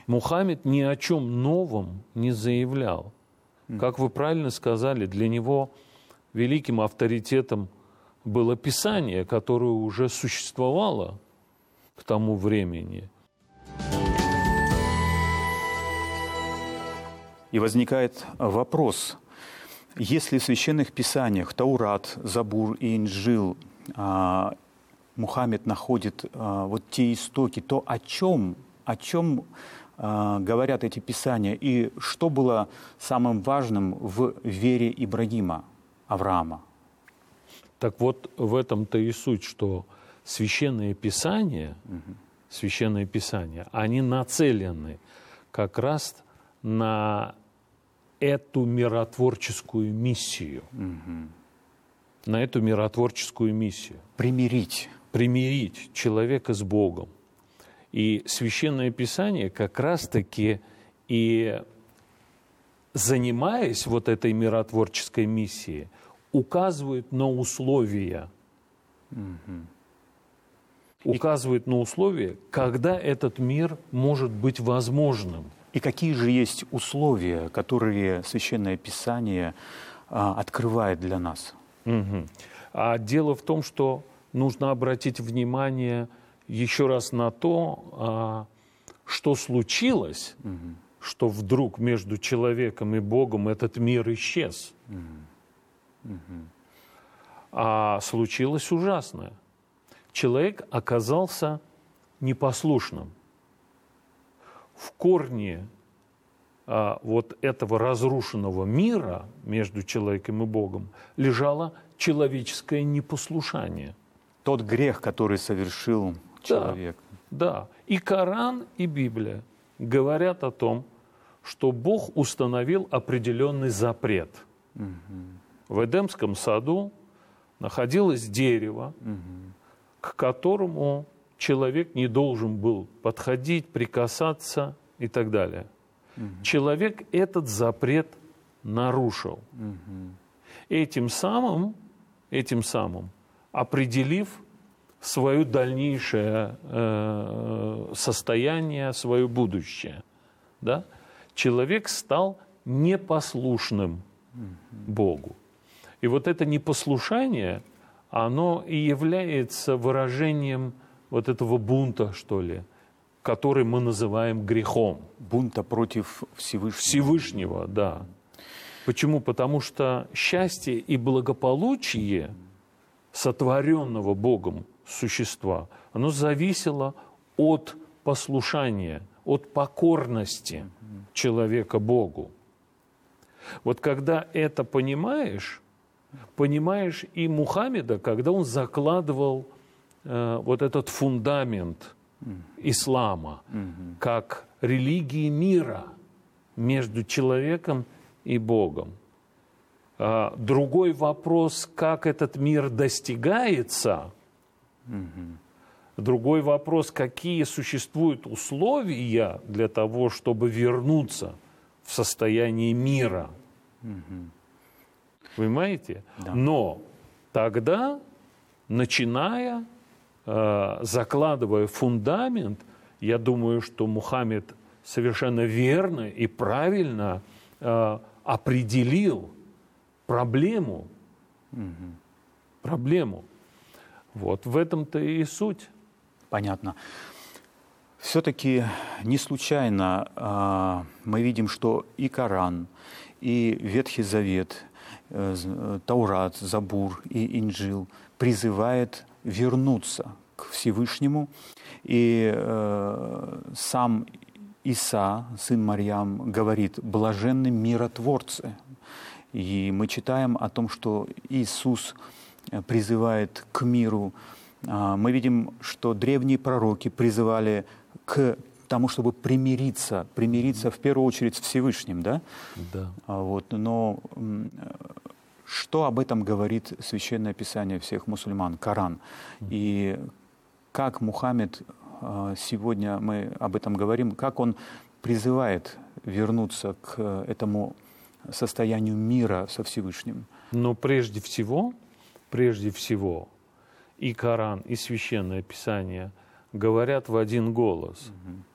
Мухаммед ни о чем новом не заявлял. Как вы правильно сказали, для него великим авторитетом было Писание, которое уже существовало к тому времени. И возникает вопрос, если в священных писаниях Таурат, Забур и Инджил Мухаммед находит вот те истоки, то о чем говорят эти писания и что было самым важным в вере Ибрагима, Авраама? Так вот, в этом-то и суть, что священные писания, они нацелены как раз на эту миротворческую миссию. На эту миротворческую миссию. Примирить человека с Богом. И Священное Писание как раз-таки и, занимаясь вот этой миротворческой миссией, указывает на условия. Указывает на условия, когда этот мир может быть возможным. И какие же есть условия, которые Священное Писание открывает для нас? А дело в том, что нужно обратить внимание еще раз на то, что случилось, что вдруг между человеком и Богом этот мир исчез. А случилось ужасное. Человек оказался непослушным. В корне вот этого разрушенного мира между человеком и Богом лежало человеческое непослушание. Тот грех, который совершил человек. Да. И Коран, и Библия говорят о том, что Бог установил определенный запрет. В Эдемском саду находилось дерево, к которому человек не должен был подходить, прикасаться и так далее. Человек этот запрет нарушил. Этим самым определив свое дальнейшее состояние, свое будущее. Да? Человек стал непослушным Богу. И вот это непослушание, оно и является выражением вот этого бунта, что ли, который мы называем грехом. Бунта против Всевышнего. Всевышнего, да. Почему? Потому что счастье и благополучие сотворенного Богом существа, оно зависело от послушания, от покорности человека Богу. Вот когда это понимаешь и Мухаммеда, когда он закладывал вот этот фундамент ислама как религии мира между человеком и Богом. Другой вопрос, как этот мир достигается. Другой вопрос, какие существуют условия для того, чтобы вернуться в состояние мира. Понимаете? Да. Но тогда, начиная, закладывая фундамент, я думаю, что Мухаммед совершенно верно и правильно определил проблему. Проблему. Вот в этом-то и суть. Понятно. Все-таки не случайно мы видим, что и Коран, и Ветхий Завет, Таурат, Забур и Инджил призывает вернуться к Всевышнему. И сам Иса, сын Марьям, говорит: «Блаженны миротворцы». И мы читаем о том, что Иисус призывает к миру. Мы видим, что древние пророки призывали к тому, чтобы примириться в первую очередь с Всевышним, да? Да. Вот, но что об этом говорит Священное Писание всех мусульман, Коран? И как Мухаммед, сегодня мы об этом говорим, как он призывает вернуться к этому состоянию мира со Всевышним? Но прежде всего, и Коран, и Священное Писание говорят в один голос,